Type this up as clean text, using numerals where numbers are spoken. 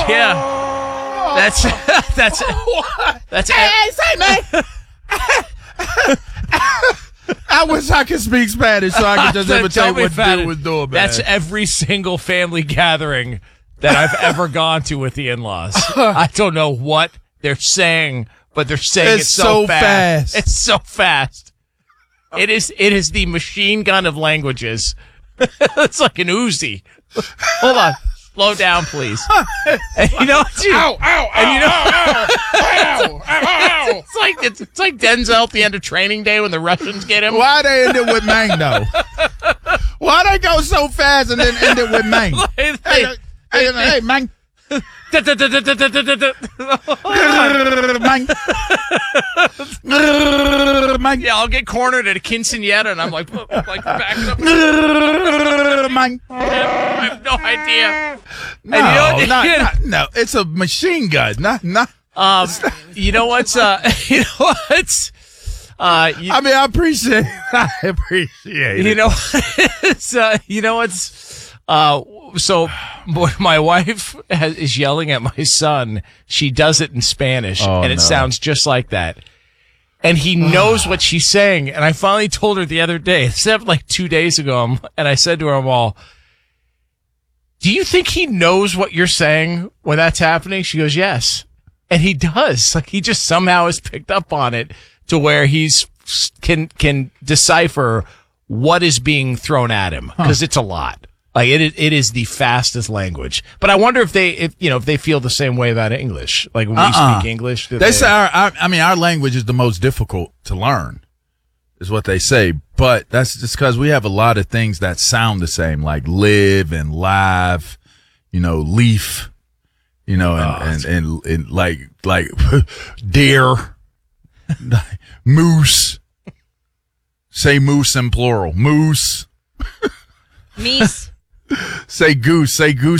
Yeah. That's Hey, say, man. I wish I could speak Spanish so I could just imitate what dude was doing, man. That's every single family gathering that I've ever gone to with the in-laws. I don't know what they're saying, but they're saying it so fast. It's so fast. It is the machine gun of languages. It's like an Uzi. Hold on. Slow down, please. And you know what? It's like Denzel at the end of Training Day when the Russians get him. Why they end it with Mang, though? Why they go so fast and then end it with Mang? Hey, Mang. Mang. Yeah, I'll get cornered at a quinceañera, and I'm like backing up. Mang. I have no idea. No, it's a machine gun. You know what's? I appreciate it. You know what's? So my wife is yelling at my son. She does it in Spanish, and it sounds just like that. And he knows what she's saying. And I finally told her the other day, except like 2 days ago, and I said to her, "Well, do you think he knows what you're saying when that's happening?" She goes, "Yes." And he does. Like, he just somehow has picked up on it to where he's can decipher what is being thrown at him, because it's a lot. Like, it is the fastest language. But I wonder if they feel the same way about English. Like, when we speak English, they say our language is the most difficult to learn, is what they say. But that's just because we have a lot of things that sound the same, like live and live, leaf, and like deer, moose. Say moose in plural. Moose. Meese. Say goose